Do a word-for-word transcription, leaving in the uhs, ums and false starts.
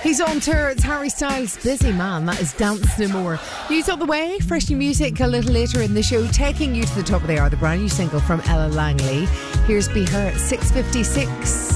He's on tour. It's Harry Styles' Busy Man. That is Dance No More. News on the way. Fresh new music a little later in the show, taking you to the top of the hour. The brand new single from Ella Langley. Here's Be Her at six fifty-six.